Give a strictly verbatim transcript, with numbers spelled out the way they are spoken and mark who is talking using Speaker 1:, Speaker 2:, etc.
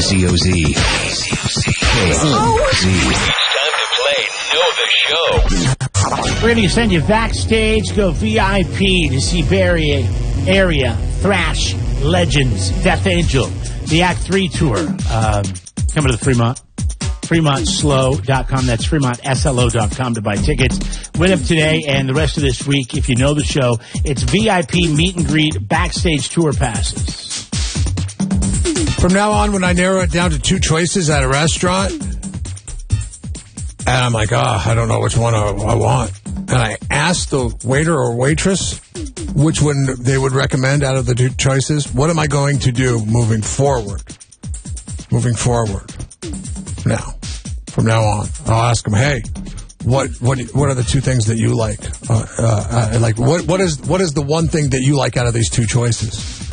Speaker 1: Z O Z. K O Z.
Speaker 2: We're going to send you backstage, go V I P to see Barry Area, Thrash, Legends, Death Angel, the Act three tour. Um, coming to the Fremont. Fremont Slow dot com. That's Fremont S L O dot com to buy tickets. Win them today and the rest of this week. If you know the show, it's V I P meet and greet backstage tour passes.
Speaker 3: From now on, when I narrow it down to two choices at a restaurant, and I'm like, oh, I don't know which one I, I want. And I ask the waiter or waitress which one they would recommend out of the two choices. What am I going to do moving forward? Moving forward. Now. From now on. I'll ask them, hey, what what what are the two things that you like? Uh, uh, uh, like, what what is what is the one thing that you like out of these two choices?